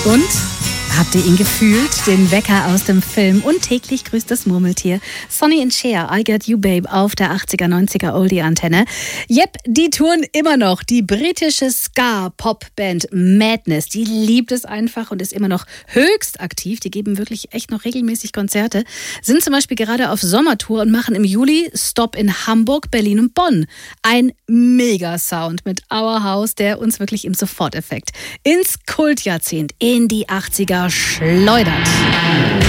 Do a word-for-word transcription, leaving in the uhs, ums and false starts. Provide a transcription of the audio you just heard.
Und? Habt ihr ihn gefühlt? Den Wecker aus dem Film und täglich grüßt das Murmeltier. Sonny and Cher, I Got You Babe auf der achtziger, neunziger Oldie-Antenne. Jep, die touren immer noch. Die britische Ska-Pop-Band Madness, die liebt es einfach und ist immer noch höchst aktiv. Die geben wirklich echt noch regelmäßig Konzerte. Sind zum Beispiel gerade auf Sommertour und machen im Juli Stopp in Hamburg, Berlin und Bonn. Ein Mega-Sound mit Our House, der uns wirklich im Soforteffekt ins Kultjahrzehnt, in die achtziger schleudert.